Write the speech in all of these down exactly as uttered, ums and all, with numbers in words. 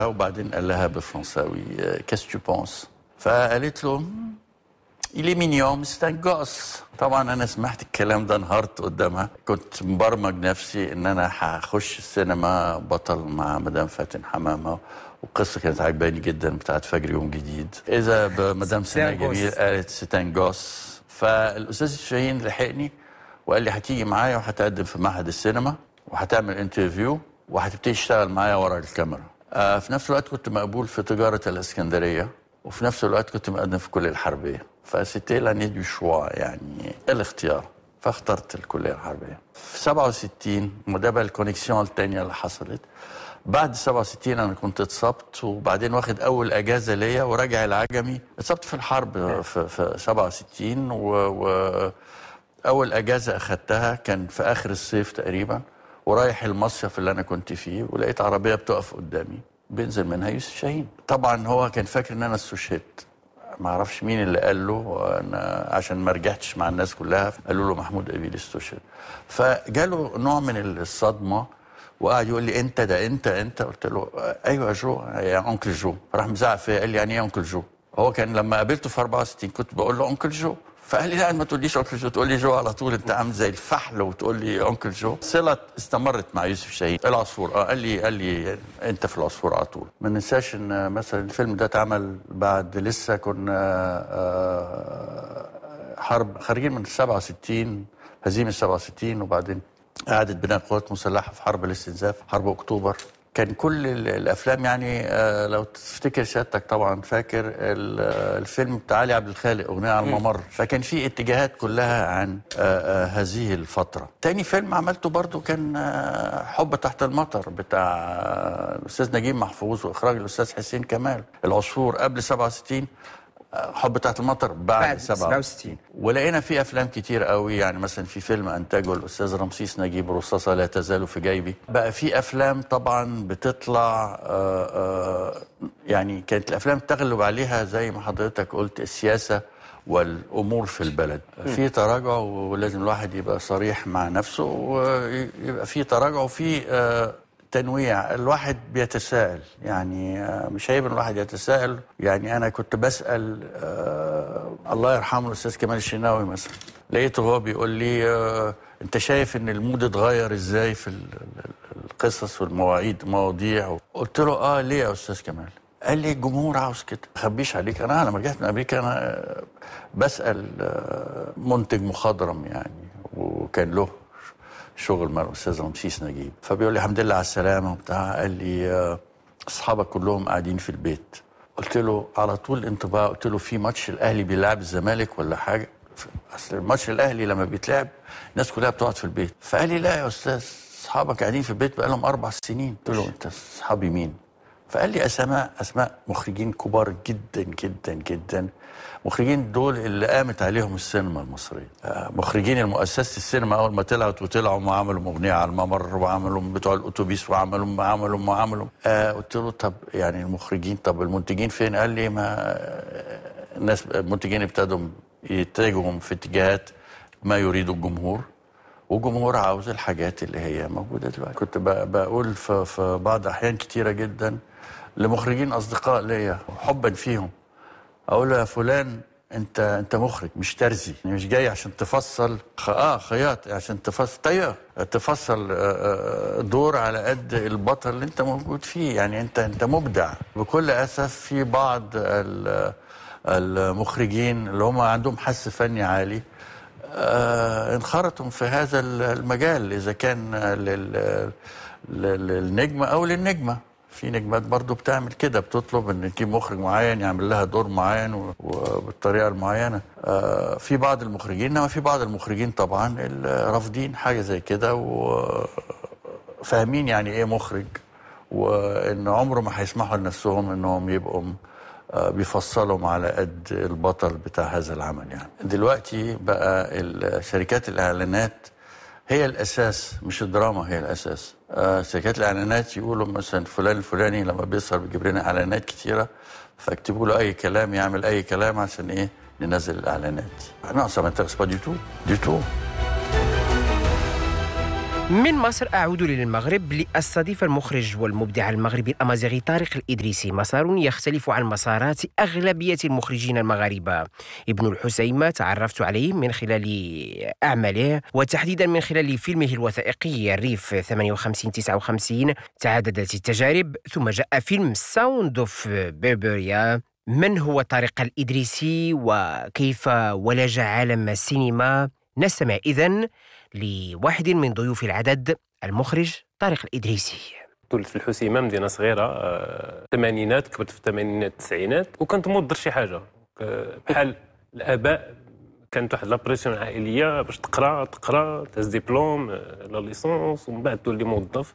وبعدين قال لها بالفرنساوي كاس تو بونس، فقالت له إلي مينيون ستان جوس. طبعا انا سمعت الكلام ده انهارت قدامها، كنت مبرمج نفسي ان انا هخش السينما بطل مع مدام فاتن حمامه، والقصه كانت عجباني جدا بتاعت فجر يوم جديد. اذا بمدام سناء جميل قالت ستان جوس، فالاستاذ شاهين لحقني وقال لي هتيجي معايا وهتقدم في معهد السينما وهتعمل انترفيو وهتبتدي تشتغل معايا ورا الكاميرا. آه في نفس الوقت كنت مقبول في تجاره الاسكندريه، وفي نفس الوقت كنت مقدم في كليه الحربيه، فسيتي لاني دو شوا يعني الاختيار، فاخترت الكليه الحربيه. في سبعة وستين وده بقى الكونكسيون الثانيه اللي حصلت. بعد سبعة وستين انا كنت اتصبت، وبعدين واخد اول اجازه ليا وراجع العجمي. اتصبت في الحرب في, في سبعة وستين، و, و اول اجازه اخدتها كان في اخر الصيف تقريبا، ورايح المصيف اللي انا كنت فيه، ولقيت عربيه بتقف قدامي بينزل منها يوسف شاهين. طبعا هو كان فاكر ان انا استشهدت، ما اعرفش مين اللي قال له، انا عشان ما رجعتش مع الناس كلها قالوا له محمود ابيل استشهد. فجاله نوع من الصدمه وقعد يقول لي انت ده انت انت قلت له ايوه يا جو يا انكل جو. راح مزعق فيا قال لي يعني ايه انكل جو؟ هو كان لما قابلته في أربعة وستين كنت بقول له انكل جو، فقال لي لا ما تقوليش انكل جو، تقول لي جو على طول، انت عامل زي الفحل وتقول لي انكل جو. صله استمرت مع يوسف شاهين. العصفور اه قال لي قال لي انت في العصفور على طول. ما ننساش ان مثلا الفيلم ده اتعمل بعد لسه كنا حرب خارجين من سبعة وستين، هزيمه سبعة وستين، وبعدين إعادة بناء قوات مسلحة في حرب الاستنزاف، حرب أكتوبر. كان كل الأفلام يعني آه لو تفتكر سيادتك طبعا فاكر الفيلم بتاع علي عبد الخالق أغنية على الممر، فكان في اتجاهات كلها عن آه آه هذه الفترة. تاني فيلم عملته برضو كان آه حب تحت المطر بتاع الأستاذ نجيب محفوظ وإخراج الأستاذ حسين كمال. العصفور قبل سبعة وستين، حب تحت المطر بعد, بعد سبعة وستين. ولقينا في افلام كتير قوي، يعني مثلا في فيلم انتجه الاستاذ رمسيس نجيب رصاصه لا تزال في جيبي. بقى في افلام طبعا بتطلع آآ آآ يعني كانت الافلام تغلب عليها زي ما حضرتك قلت السياسه والامور في البلد. في تراجع، ولازم الواحد يبقى صريح مع نفسه، ويبقى في تراجع وفي تنويع. الواحد بيتساءل، يعني مش عيب ان الواحد يتساءل. يعني انا كنت بسال آه الله يرحمه الاستاذ كمال الشناوي مثلا، لقيته هو بيقول لي آه انت شايف ان المود اتغير ازاي في القصص والمواعيد مواضيع؟ قلت له اه ليه يا استاذ كمال؟ قال لي الجمهور عاوز كده. ما اخبيش عليك، انا لما رجعت من امريكا انا بسال آه منتج مخضرم يعني، وكان له شغل مع الاستاذ رمسيس نجيب، فبيقول لي الحمد لله على السلامه وبتاع. قال لي اصحابك كلهم قاعدين في البيت. قلت له على طول انطباع، قلت له في ماتش الاهلي بيلعب الزمالك ولا حاجه؟ اصل الماتش الاهلي لما بيتلعب الناس كلها بتقعد في البيت. فقال لي لا يا استاذ اصحابك قاعدين في البيت بقالهم اربع سنين. قلت له انت اصحابي مين؟ فقال لي اسماء اسماء مخرجين كبار جدا جدا جدا. مخرجين دول اللي قامت عليهم السينما المصريه، مخرجين المؤسسه السينما اول ما طلعت وطلعوا وعملوا اغنيه على الممر، وعملوا بتوع الاتوبيس، وعملوا عملوا وعملوا آه قلت له طب يعني المخرجين، طب المنتجين فين؟ قال لي ما الناس المنتجين ابتدوا يتجهوا في اتجاهات ما يريده الجمهور، والجمهور عاوز الحاجات اللي هي موجوده دلوقتي. كنت بقول في, في بعض احيان كتيره جدا لمخرجين اصدقاء ليا حبا فيهم، اقول له يا فلان انت انت مخرج مش ترزي، يعني مش جاي عشان تفصل خ... اه خياط عشان تفصل طيب تفصل آه دور على قد البطل اللي انت موجود فيه، يعني انت انت مبدع. بكل اسف في بعض المخرجين اللي هم عندهم حس فني عالي آه انخرطوا في هذا المجال، اذا كان لل... للنجمه او للنجمه. في نجمات برضو بتعمل كده، بتطلب ان تجيب مخرج معين يعمل لها دور معين وبالطريقه المعينه. آه في بعض المخرجين، انما في بعض المخرجين طبعا رافضين حاجه زي كده، وفاهمين يعني ايه مخرج، وان عمره ما هيسمحوا لنفسهم انهم يبقوا آه بيفصلوا على قد البطل بتاع هذا العمل. يعني دلوقتي بقى شركات الاعلانات هي الاساس، مش الدراما هي الاساس. آه شركات الاعلانات يقولوا مثلا فلان الفلاني لما بيظهر بيجيب لنا اعلانات كتيره، فاكتبوا له اي كلام يعمل اي كلام عشان ايه ننزل الاعلانات. انا ça m'intéresse pas du tout du tout. من مصر أعود للمغرب لأستضيف المخرج والمبدع المغربي الأمازيغي طارق الإدريسي. مسار يختلف عن مسارات أغلبية المخرجين المغاربة. ابن الحسيمة تعرفت عليه من خلال أعماله، وتحديدا من خلال فيلمه الوثائقي الريف ثمانية وخمسين تسعة وخمسين. تعددت التجارب ثم جاء فيلم ساوند اوف بيربريا. من هو طارق الإدريسي وكيف ولج عالم السينما؟ نستمع إذن لواحد من ضيوف العدد، المخرج طارق الإدريسي. ولدت في الحسيمه، مدينه صغيره، الثمانينات، كبرت في الثمانينات التسعينات، وكنت مضر شي حاجه بحال الاباء. كانت واحد لابريسيون عائليه باش تقرا تقرا تهز ديبلوم لا ليسونس ومن بعد تولي موظف.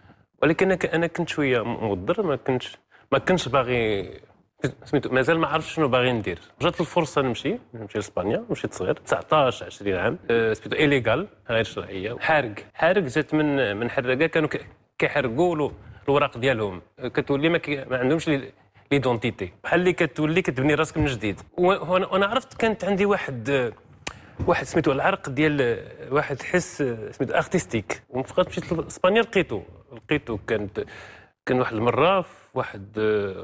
ولكن انا كنت شويه مضر، ما كنتش ما كنتش باغي، سميتو مازال ما عرفتش شنو باغي ندير. جات الفرصه نمشي نمشي لاسبانيا. مشيت صغير تسعطاش عشرين عام، سميتو إيليغال، غير شرعيه. حارق حارق جات من من حراقه كانوا كيحرقوا الوراق ديالهم. كتولي ما, ما عندهمش ليدونتيتي، بحال اللي كتولي كتبني راسك من جديد. وانا عرفت كانت عندي واحد واحد سميتو العرق ديال واحد حس سميتو ارتستيك. وفقط مشيت لاسبانيا لقيتو لقيتو كانت كان واحد المره واحد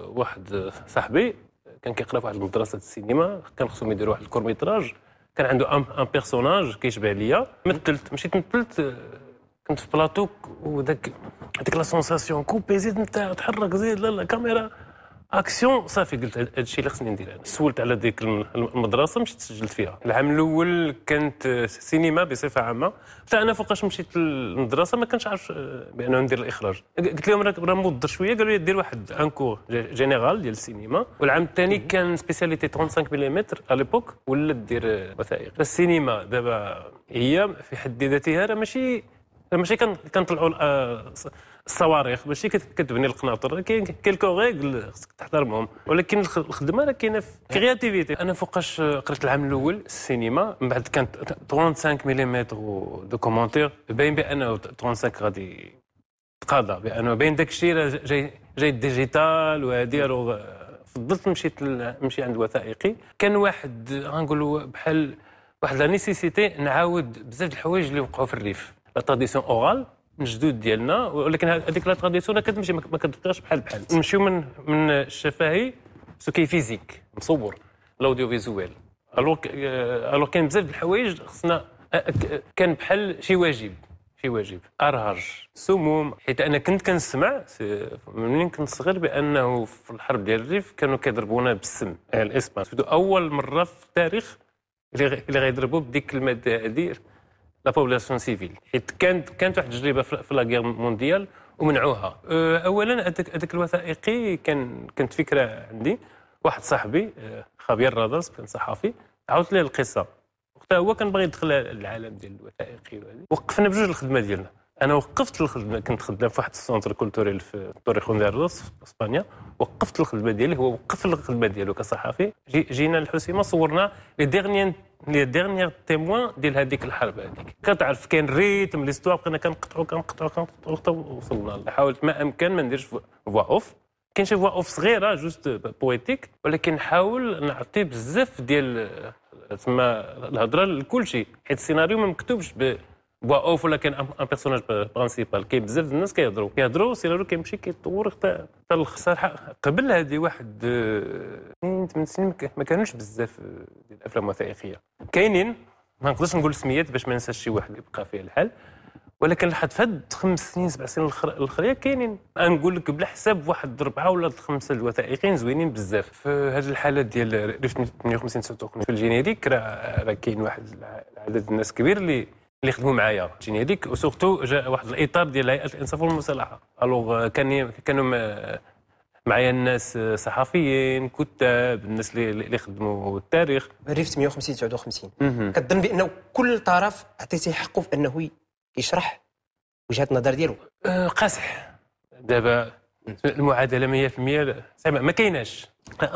واحد صاحبي كان كيقرا في واحد المدرسه السينما، كان خصهم يديروا واحد الكورميتراج، كان عنده ان ان بيرسوناج كيشبه ليا. مثلت مشيت مثلت، كنت في بلاطو، وداك هذيك لا سونساسيون كوبي زيد نتا تحرك زيد لا لا كاميرا اكسيون صافي. قلت هذا الشيء اللي خصني ندير. سولت على ديك المدرسه، مشيت سجلت فيها. العام الاول كانت سينما بصفه عامه، حتى انا فوقاش مشيت للمدرسه ما كنتش عارف بانه ندير الاخراج. قلت لهم راه مضر شويه، قالوا لي دير واحد ان كور جينيرال ديال السينما. والعام الثاني كان سبيسياليتي خمسة وثلاثين ملم على ليبوك، ولا دير وثائق. السينما دابا هي في حد ذاتها راه ماشي ماشي كنطلعوا الصواريخ، ماشي كتبني القناطر، كاين كيلكو ريغل خصك تحترمهم. ولكن الخدمه راه كاينه في كرياتيفيتي. انا فوقاش قريت العام الاول السينما، من بعد كانت خمسة وثلاثين ملم دو كومونتير، باين بانه خمسة وثلاثين غادي تقاضى، بانه باين داك الشيء جاي جاي ديجيتال وهادي. فضلت مشيت نمشي عند وثائقي. كان واحد غنقولوا بحال واحد لا نيسيسيتي نعاود بزاف د الحوايج اللي وقعوا في الريف. لا تراديسيون اورال من الجدود ديالنا، ولكن هذيك لا تراديسيون كتمشي ما كتبقاش بحال بحال. نمشيو من من الشفاهي سو كي فيزيك مصور الاوديو فيزوال. الوغ الوغ كاين بزاف د الحوايج خصنا، كان بحال شي واجب شي واجب ارهج سموم. حيت انا كنت كنسمع منين كنت صغير بانه في الحرب ديال الريف كانوا كيضربونا بالسم الاسبان. اول مره في التاريخ اللي غيضربوا بديك الماده هذه لا بوبولاسيون سيفيل، حيت كانت كانت واحد التجربه في لا غير مونديال ومنعوها. اولا هذاك هذاك الوثائقي كان كانت فكره عندي. واحد صاحبي خابير راداس كان صحفي، عاودت ليه القصه. وقتها هو كان باغي يدخل العالم ديال الوثائقي وهذه. وقفنا بجوج الخدمه ديالنا. انا وقفت الخدمه، كنت خدام في واحد السونتر كولتوريل في طوريخون ديال الروس في اسبانيا. وقفت الخدمه ديالي، هو وقف الخدمه ديالو كصحفي. جي جينا للحسيمه، صورنا لي ديرنيير لي ديرنيير تيموان ديال هذيك الحرب هذيك. كتعرف كاين ريتم ليستوار، بقينا كنقطعوا كنقطعوا كنقطعوا حتى وصلنا. حاولت ما امكن ما نديرش فوا اوف، كاين شي فوا اوف صغيره جوست بويتيك، ولكن نحاول نعطي بزاف ديال تما الهضره لكل شيء، حيت السيناريو ما مكتوبش بوا اوف ولا كاين ان بيرسوناج برينسيبال. كاين بزاف الناس كيهضروا كيهضروا السيناريو كيمشي كيتطور حتى حتى الصراحه. قبل هذه واحد ثمان سنين ما كانوش بزاف ديال الافلام الوثائقيه كاينين. ما نقدرش نقول سميات باش ما ننساش شي واحد يبقى فيه الحال، ولكن لحد فهاد خمس سنين سبع سنين الاخرين كاينين. نقول لك بلا حساب واحد اربعه ولا خمسه الوثائقيين زوينين بزاف. في هذه الحالات ديال ريف ثمانية وخمسين تسعة وخمسين في الجينيريك راه راه كاين واحد عدد الناس كبير اللي اللي خدموا معايا جينيريك. وسورتو جاء واحد الاطار ديال هيئه الانصاف والمصالحه. الوغ كان كانوا معايا الناس صحفيين، كتاب، الناس اللي اللي خدموا التاريخ. ريف ثمانية وخمسين تسعة وخمسين كتظن بانه كل طرف عطيتيه حقه في انه يشرح وجهه النظر ديالو؟ أه قاصح. دابا المعادله مية في المية صعيبه، ما كايناش.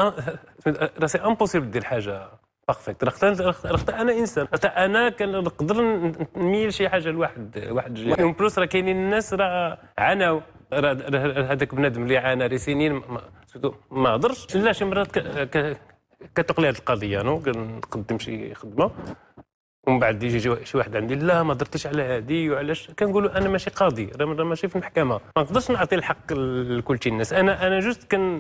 راه سي امبوسيبل دير حاجه بيرفكت. راه انا انسان، حتى انا كنقدر نميل شي حاجه لواحد واحد الجهه. اون بلوس راه كاينين الناس راه عانوا. هذاك بنادم اللي عانى راه سنين ما هضرش. لا شي مرات كتقلي هذه القضيه، نو كنقدم شي خدمه ومن بعد يجي شي واحد عندي لا ما درتيش على هذه وعلاش كنقول له انا ماشي قاضي راه ماشي في المحكمه ما نقدرش نعطي الحق لكل شي الناس انا انا جوست كن